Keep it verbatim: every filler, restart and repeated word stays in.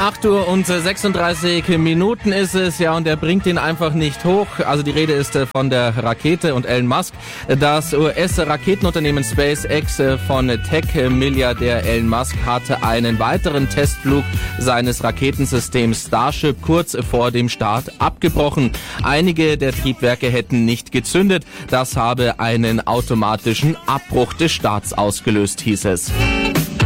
acht Uhr und sechsunddreißig Minuten ist es, ja, und er bringt ihn einfach nicht hoch. Also die Rede ist von der Rakete und Elon Musk. Das U S-Raketenunternehmen SpaceX von Tech-Milliardär Elon Musk hatte einen weiteren Testflug seines Raketensystems Starship kurz vor dem Start abgebrochen. Einige der Triebwerke hätten nicht gezündet. Das habe einen automatischen Abbruch des Starts ausgelöst, hieß es.